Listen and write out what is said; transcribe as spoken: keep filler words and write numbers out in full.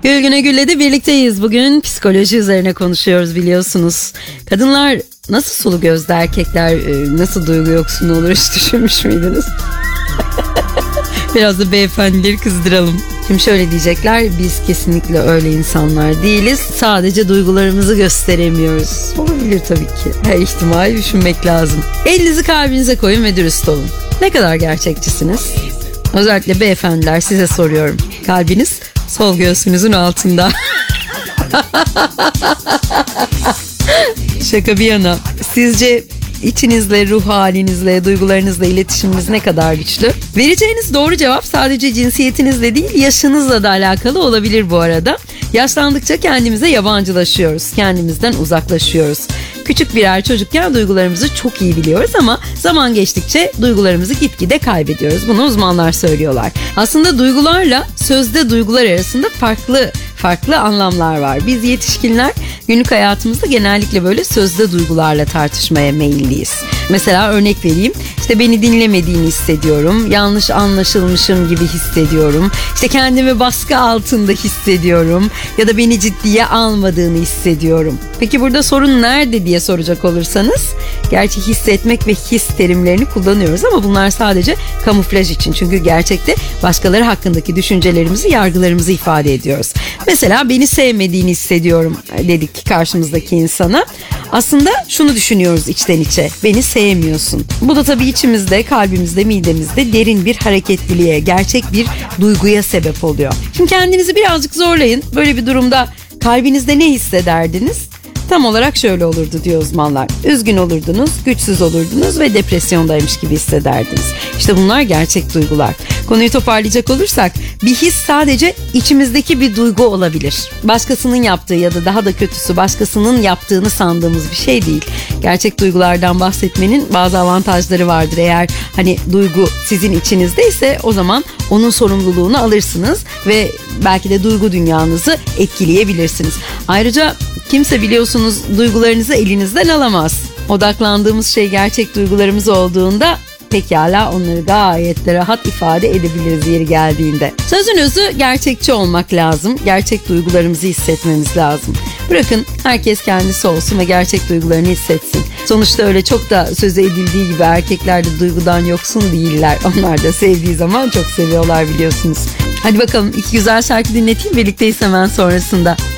Gül Güne Gül'le de birlikteyiz. Bugün psikoloji üzerine konuşuyoruz biliyorsunuz. Kadınlar nasıl sulu gözlü, erkekler nasıl duygu yoksunu olur hiç düşünmüş müydünüz? Biraz da beyefendileri kızdıralım. Şimdi şöyle diyecekler, biz kesinlikle öyle insanlar değiliz. Sadece duygularımızı gösteremiyoruz. Olabilir tabii ki. Her ihtimali düşünmek lazım. Elinizi kalbinize koyun ve dürüst olun. Ne kadar gerçekçisiniz? Özellikle beyefendiler, size soruyorum. Kalbiniz sol göğsünüzün altında. Şaka bir yana. Sizce İçinizle, ruh halinizle, duygularınızla iletişiminiz ne kadar güçlü? Vereceğiniz doğru cevap sadece cinsiyetinizle değil, yaşınızla da alakalı olabilir bu arada. Yaşlandıkça kendimize yabancılaşıyoruz, kendimizden uzaklaşıyoruz. Küçük birer çocukken duygularımızı çok iyi biliyoruz ama zaman geçtikçe duygularımızı gitgide kaybediyoruz. Bunu uzmanlar söylüyorlar. Aslında duygularla sözde duygular arasında farklı farklı anlamlar var. Biz yetişkinler günlük hayatımızda genellikle böyle sözde duygularla tartışmaya meyilliyiz. Mesela örnek vereyim. İşte beni dinlemediğini hissediyorum. Yanlış anlaşılmışım gibi hissediyorum. İşte kendimi baskı altında hissediyorum. Ya da beni ciddiye almadığını hissediyorum. Peki burada sorun nerede diye soracak olursanız, gerçi hissetmek ve his terimlerini kullanıyoruz ama bunlar sadece kamuflaj için. Çünkü gerçekte başkaları hakkındaki düşüncelerimizi, yargılarımızı ifade ediyoruz. Mesela beni sevmediğini hissediyorum dedik karşımızdaki insana. Aslında şunu düşünüyoruz içten içe. Beni sevmiyorsun. Bu da tabii içimizde, kalbimizde, midemizde derin bir hareketliliğe, gerçek bir duyguya sebep oluyor. Şimdi kendinizi birazcık zorlayın. Böyle bir durumda kalbinizde ne hissederdiniz? Tam olarak şöyle olurdu diyor uzmanlar. Üzgün olurdunuz, güçsüz olurdunuz ve depresyondaymış gibi hissederdiniz. İşte bunlar gerçek duygular. Konuyu toparlayacak olursak, bir his sadece içimizdeki bir duygu olabilir. Başkasının yaptığı ya da daha da kötüsü başkasının yaptığını sandığımız bir şey değil. Gerçek duygulardan bahsetmenin bazı avantajları vardır. Eğer hani duygu sizin içinizdeyse o zaman onun sorumluluğunu alırsınız ve belki de duygu dünyanızı etkileyebilirsiniz. Ayrıca kimse biliyorsunuz duygularınızı elinizden alamaz. Odaklandığımız şey gerçek duygularımız olduğunda pekala onları gayet de rahat ifade edebiliriz yeri geldiğinde. Sözün özü, gerçekçi olmak lazım. Gerçek duygularımızı hissetmemiz lazım. Bırakın herkes kendisi olsun ve gerçek duygularını hissetsin. Sonuçta öyle çok da söze edildiği gibi erkekler de duygudan yoksun değiller. Onlar da sevdiği zaman çok seviyorlar biliyorsunuz. Hadi bakalım iki güzel şarkı dinleteyim, birlikteyiz hemen sonrasında.